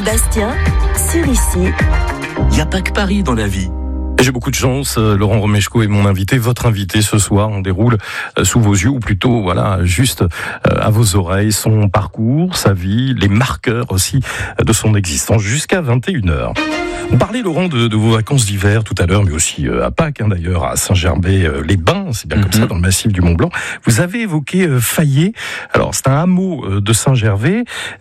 Bastien, sur ici. Il n'y a pas que Paris dans la vie. J'ai beaucoup de chance, Laurent Romeshko est mon invité, votre invité ce soir. On déroule sous vos yeux, ou plutôt voilà, juste à vos oreilles, son parcours, sa vie, les marqueurs aussi de son existence jusqu'à 21h. On parlait, Laurent, de vos vacances d'hiver tout à l'heure, mais aussi à Pâques, d'ailleurs, à Saint-Gervais-les-Bains, c'est bien comme ça, dans le massif du Mont-Blanc. Vous avez évoqué Fayet. Alors, c'est un hameau de Saint-Gervais.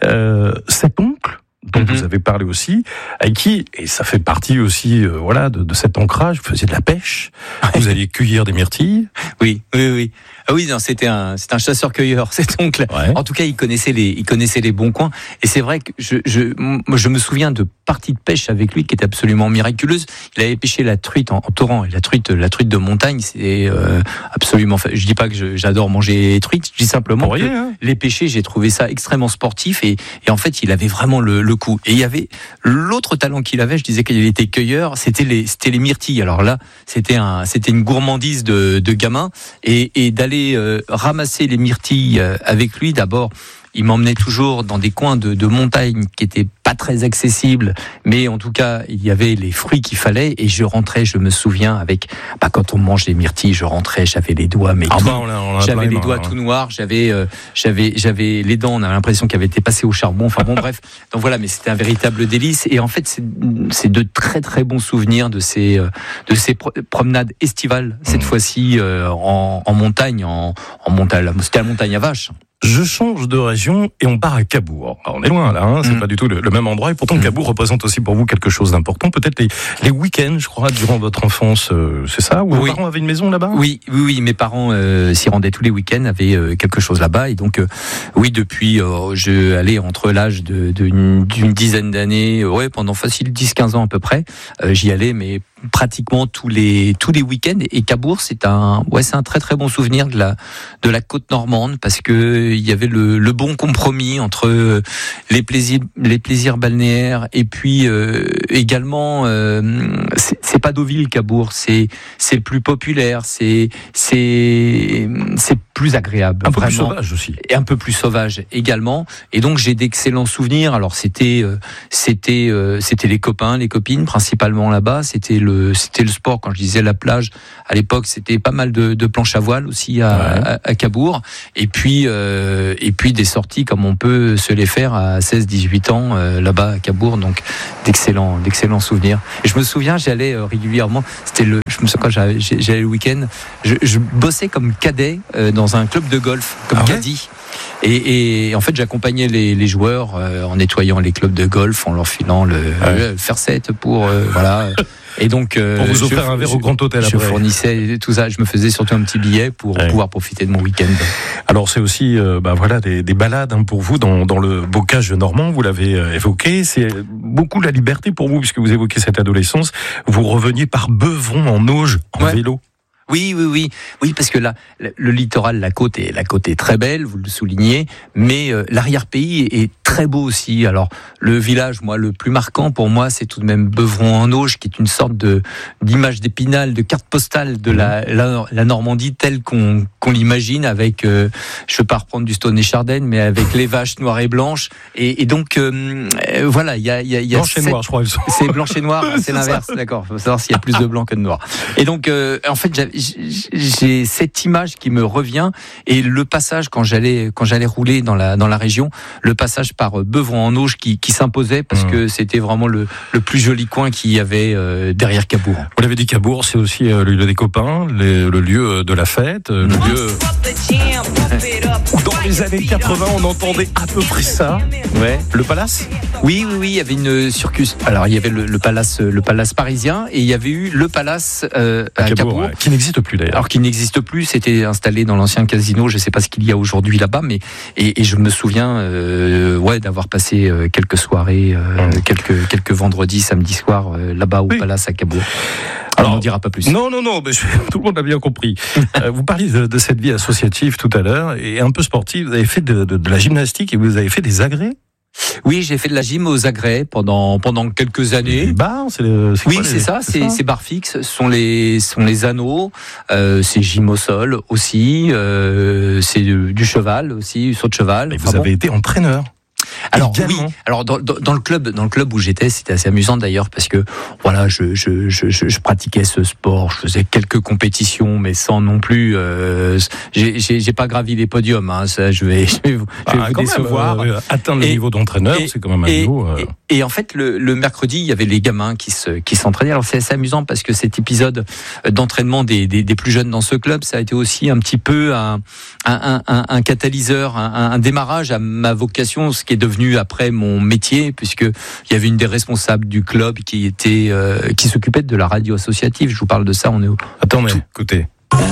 Cet oncle dont vous avez parlé aussi, avec qui, et ça fait partie aussi de cet ancrage, vous faisiez de la pêche, vous alliez cueillir des myrtilles. Oui. Ah oui, non, c'est un chasseur-cueilleur, cet oncle. Ouais. En tout cas, il connaissait les bons coins. Et c'est vrai que je me souviens de parties de pêche avec lui qui étaient absolument miraculeuses. Il avait pêché la truite en torrent. Et la truite de montagne, c'est absolument. Je dis pas que j'adore manger les truites. Je dis simplement que les pêcher, j'ai trouvé ça extrêmement sportif. Et en fait, il avait vraiment le coup. Et il y avait l'autre talent qu'il avait. Je disais qu'il était cueilleur. C'était les myrtilles. Alors là, c'était une gourmandise de gamin. Et d'aller ramasser les myrtilles avec lui, d'abord, il m'emmenait toujours dans des coins de montagne qui étaient pas très accessibles, mais en tout cas, il y avait les fruits qu'il fallait, et je rentrais, je me souviens, quand on mange les myrtilles, je rentrais, j'avais les doigts, j'avais les doigts tout noirs, j'avais les dents, on a l'impression qu'elles avaient été passées au charbon, enfin bon, bref. Donc voilà, mais c'était un véritable délice, et en fait, c'est de très très bons souvenirs de ces promenades estivales, cette fois-ci, en montagne, c'était la montagne à vaches. Je change de région et on part à Cabourg. Alors on est loin là, c'est pas du tout le même endroit, et pourtant Cabourg représente aussi pour vous quelque chose d'important. Peut-être les week-ends, je crois, durant votre enfance, c'est ça? Ou vos parents avaient une maison là-bas? Oui, mes parents s'y rendaient tous les week-ends, avaient quelque chose là-bas, et donc depuis je allais entre l'âge d'une dizaine d'années, pendant facile 10-15 ans à peu près, j'y allais, mais pratiquement tous les week-ends. Et Cabourg, c'est un très très bon souvenir de la côte normande, parce que il y avait le bon compromis entre les plaisirs balnéaires, et puis également c'est pas Deauville, Cabourg, c'est plus populaire, c'est plus agréable, un peu vraiment. Plus sauvage aussi, et un peu plus sauvage également. Et donc j'ai d'excellents souvenirs. Alors c'était les copains, les copines principalement là-bas. C'était le sport. Quand je disais la plage, à l'époque, c'était pas mal de planches à voile aussi à Cabourg. Et puis des sorties comme on peut se les faire à 16-18 ans là-bas à Cabourg. Donc d'excellents souvenirs. Et je me souviens, j'allais régulièrement. Quand j'allais le week-end, je bossais comme cadet dans un club de golf, comme caddie. Et en fait, j'accompagnais les joueurs en nettoyant les clubs de golf, en leur filant le faire-set pour voilà. Et donc pour vous offrir un verre au Grand Hôtel. Je fournissais tout ça. Je me faisais surtout un petit billet pour pouvoir profiter de mon week-end. Alors c'est aussi des balades pour vous dans le bocage normand. Vous l'avez évoqué. C'est beaucoup la liberté pour vous, puisque vous évoquez cette adolescence. Vous reveniez par Beuvron en Auge en vélo. Oui, parce que là, le littoral, la côte est très belle, vous le soulignez, mais l'arrière-pays est très beau aussi. Alors, le village, le plus marquant pour moi, c'est tout de même Beuvron en Auge, qui est une sorte d'image d'Épinal, de carte postale de la Normandie telle qu'on l'imagine, avec, je ne veux pas reprendre du Stone et Chardenne, mais avec les vaches noires et blanches. Et donc, voilà, il y a blanche et noire, je crois. C'est blanche et noire, c'est l'inverse, d'accord. Il faut savoir s'il y a plus de blanc que de noir. Et donc, en fait, j'ai cette image qui me revient, et le passage quand j'allais rouler dans la région, le passage par Beuvron en Auge qui s'imposait, parce que c'était vraiment le plus joli coin qu'il y avait derrière Cabourg. Vous l'avez dit, Cabourg, c'est aussi le lieu des copains, le lieu de la fête, le lieu où dans les années 80 on entendait à peu près ça. Ouais. Le Palace. Oui, il y avait une circus. Alors il y avait le Palace parisien, et il y avait eu le Palace à Cabourg, qui n'existe plus d'ailleurs. Alors qu'il n'existe plus, c'était installé dans l'ancien casino, je ne sais pas ce qu'il y a aujourd'hui là-bas, mais et je me souviens d'avoir passé quelques soirées, quelques vendredis, samedis soirs là-bas au Palace à Cabourg. Alors, on n'en dira pas plus. Non, mais tout le monde a bien compris. Vous parliez de cette vie associative tout à l'heure, et un peu sportive. Vous avez fait de la gymnastique, et vous avez fait des agrès. Oui, j'ai fait de la gym aux agrès pendant quelques années. Les barres, c'est barres fixes, sont les anneaux, c'est gym au sol aussi, c'est du cheval aussi, saut de cheval. Et vous avez été entraîneur. Alors également. oui, alors dans le club où j'étais, c'était assez amusant d'ailleurs parce que voilà, je pratiquais ce sport, je faisais quelques compétitions, mais sans non plus. J'ai pas gravi les podiums, hein, ça, je vais vous décevoir. Atteindre le niveau d'entraîneur, c'est quand même un niveau. Et en fait, le mercredi, il y avait les gamins qui s'entraînaient. Alors c'est assez amusant parce que cet épisode d'entraînement des plus jeunes dans ce club, ça a été aussi un petit peu un catalyseur, un démarrage à ma vocation, ce qui est devenu après mon métier, puisque il y avait une des responsables du club qui s'occupait de la radio associative. Je vous parle de ça. On est Attendez, écoutez.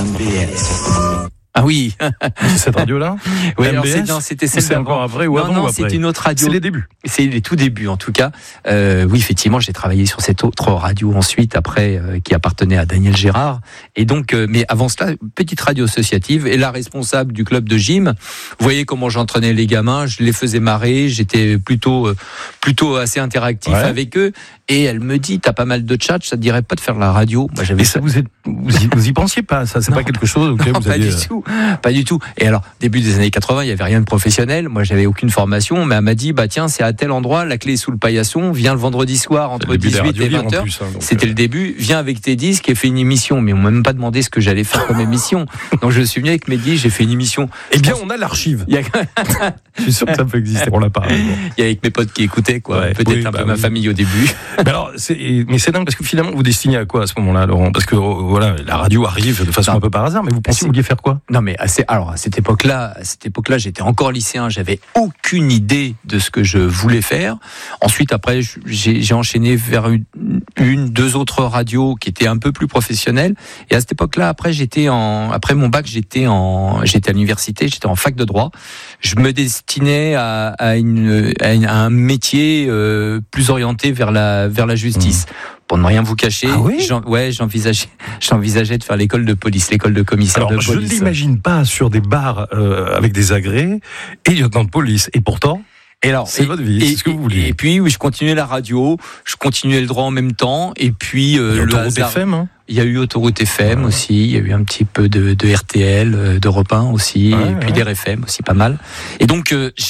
Ah oui. C'est cette radio-là? Oui, alors c'était celle c'est encore après ou avant ou après? C'est une autre radio. C'est les débuts. C'est les tout débuts, en tout cas. Oui, effectivement, j'ai travaillé sur cette autre radio ensuite, après, qui appartenait à Daniel Gérard. Et donc, mais avant cela, petite radio associative. Et la responsable du club de gym, vous voyez comment j'entraînais les gamins, je les faisais marrer, j'étais plutôt assez interactif avec eux. Et elle me dit, t'as pas mal de tchatch, ça te dirait pas de faire de la radio? Moi, j'avais. Et ça, vous y pensiez pas? Ça, c'est pas quelque chose auquel vous aviez. Pas du tout. Et alors, début des années 80, il y avait rien de professionnel. Moi, j'avais aucune formation, mais elle m'a dit, bah tiens, c'est à tel endroit, la clé est sous le paillasson, viens le vendredi soir entre 18 et 20h. C'était le début, viens avec tes disques et fais une émission. Mais on m'a même pas demandé ce que j'allais faire comme émission. Donc, je suis venu avec mes disques, j'ai fait une émission. Eh bien, on a l'archive. Je suis sûr que ça peut exister. On l'a pas. Il y a avec mes potes qui écoutaient, quoi. Ouais, peut-être un peu ma famille au début. Mais alors, mais c'est dingue parce que finalement, vous destinez à quoi à ce moment-là, Laurent? Parce que voilà, la radio arrive de façon un peu par hasard, mais vous pensez que vous vouliez faire quoi? Non, mais à cette époque-là, j'étais encore lycéen, j'avais aucune idée de ce que je voulais faire. Ensuite, après, j'ai enchaîné vers deux autres radios qui étaient un peu plus professionnelles. Et à cette époque-là, après mon bac, j'étais à l'université, j'étais en fac de droit. Je me destinais à un métier plus orienté vers la justice. Pour ne rien vous cacher, j'envisageais de faire l'école de police, l'école de commissaire de police. Je ne l'imagine pas sur des bars avec des agrès et lieutenant de police. Et pourtant, c'est votre vie, c'est ce que vous vouliez. Et puis, oui, je continuais la radio, je continuais le droit en même temps. Et puis, Autoroute FM, hein. Il y a eu Autoroute FM aussi, il y a eu un petit peu de RTL, d'Europe 1 aussi, et puis d'RFM aussi, pas mal. Et donc,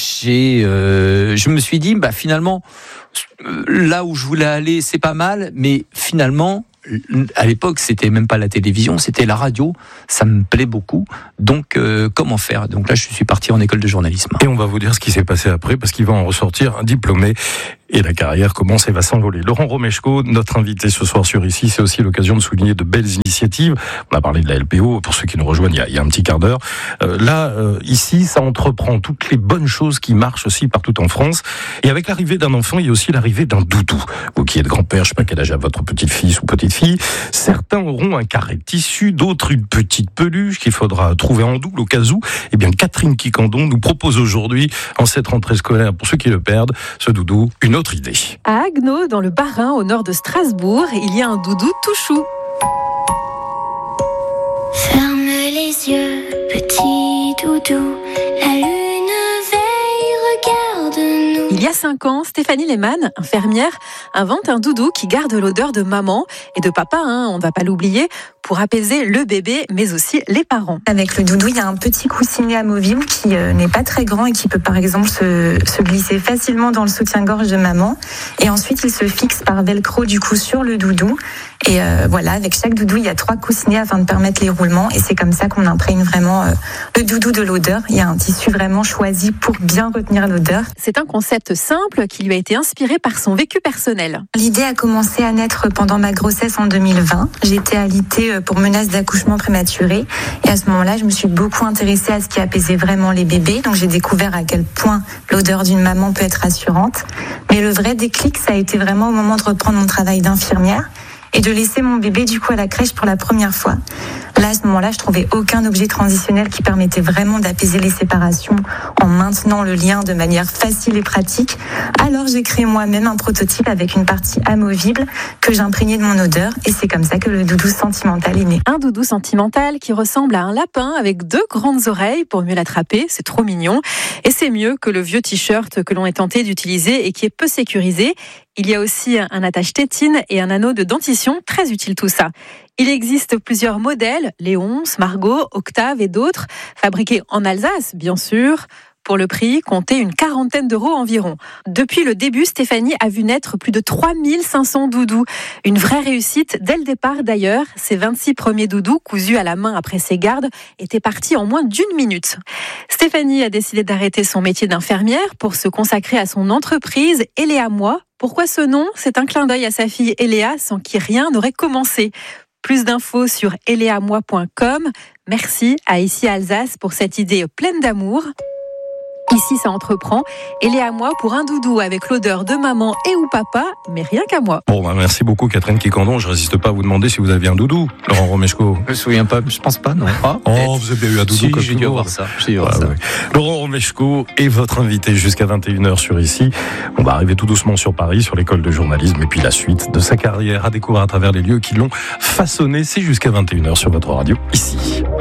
je me suis dit, finalement, là où je voulais aller, c'est pas mal, mais finalement, à l'époque, c'était même pas la télévision, c'était la radio. Ça me plaît beaucoup. Donc, comment faire? Donc là, je suis parti en école de journalisme. Et on va vous dire ce qui s'est passé après, parce qu'il va en ressortir un diplômé. Et la carrière commence et va s'envoler. Laurent Romeshko, notre invité ce soir sur Ici, c'est aussi l'occasion de souligner de belles initiatives. On a parlé de la LPO, pour ceux qui nous rejoignent il y a un petit quart d'heure. Ici, ça entreprend toutes les bonnes choses qui marchent aussi partout en France. Et avec l'arrivée d'un enfant, il y a aussi l'arrivée d'un doudou. Vous qui êtes grand-père, je sais pas quel âge a votre petite-fils ou petite-fille, certains auront un carré de tissu, d'autres une petite peluche qu'il faudra trouver en double au cas où. Eh bien, Catherine Quicandon nous propose aujourd'hui, en cette rentrée scolaire, pour ceux qui le perdent, ce doudou, une autre idée. À Haguenau, dans le Bas-Rhin, au nord de Strasbourg, il y a un doudou tout chou. Ferme les yeux, petit doudou, la lune veille, regarde-nous. Il y a 5 ans, Stéphanie Lehmann, infirmière, invente un doudou qui garde l'odeur de maman et de papa, on ne va pas l'oublier, pour apaiser le bébé, mais aussi les parents. Avec le doudou, il y a un petit coussinet amovible qui n'est pas très grand et qui peut par exemple se glisser facilement dans le soutien-gorge de maman. Et ensuite, il se fixe par velcro du coup sur le doudou. Et voilà, avec chaque doudou, il y a 3 coussinets afin de permettre les roulements. Et c'est comme ça qu'on imprègne vraiment le doudou de l'odeur. Il y a un tissu vraiment choisi pour bien retenir l'odeur. C'est un concept simple qui lui a été inspiré par son vécu personnel. L'idée a commencé à naître pendant ma grossesse en 2020. J'étais alitée pour menace d'accouchement prématuré. Et à ce moment-là, je me suis beaucoup intéressée à ce qui apaisait vraiment les bébés. Donc j'ai découvert à quel point l'odeur d'une maman peut être rassurante. Mais le vrai déclic, ça a été vraiment au moment de reprendre mon travail d'infirmière et de laisser mon bébé du coup à la crèche pour la première fois. Là, à ce moment-là, je trouvais aucun objet transitionnel qui permettait vraiment d'apaiser les séparations en maintenant le lien de manière facile et pratique. Alors, j'ai créé moi-même un prototype avec une partie amovible que j'imprégnais de mon odeur et c'est comme ça que le doudou sentimental est né. Un doudou sentimental qui ressemble à un lapin avec 2 grandes oreilles pour mieux l'attraper. C'est trop mignon. Et c'est mieux que le vieux t-shirt que l'on est tenté d'utiliser et qui est peu sécurisé. Il y a aussi un attache-tétine et un anneau de dentition, très utile tout ça. Il existe plusieurs modèles, Léonce, Margot, Octave et d'autres, fabriqués en Alsace, bien sûr. Pour le prix, comptez une quarantaine d'euros environ. Depuis le début, Stéphanie a vu naître plus de 3500 doudous. Une vraie réussite dès le départ d'ailleurs. Ses 26 premiers doudous, cousus à la main après ses gardes, étaient partis en moins d'1 minute. Stéphanie a décidé d'arrêter son métier d'infirmière pour se consacrer à son entreprise Eléa Moi. Pourquoi ce nom ? C'est un clin d'œil à sa fille Eléa, sans qui rien n'aurait commencé. Plus d'infos sur eleamoi.com. Merci à Ici Alsace pour cette idée pleine d'amour. Ici, ça entreprend. Eléa Moi pour un doudou avec l'odeur de maman et ou papa, mais rien qu'à moi. Bon, merci beaucoup Catherine Quicandon. Je résiste pas à vous demander si vous aviez un doudou, Laurent Romeshko. Je me souviens pas, je pense pas, non. Vous avez eu un doudou comme j'ai dû avoir ça. Ouais. Laurent Romeshko est votre invité jusqu'à 21h sur Ici. On va arriver tout doucement sur Paris, sur l'école de journalisme, et puis la suite de sa carrière à découvrir à travers les lieux qui l'ont façonné. C'est jusqu'à 21h sur votre radio, Ici.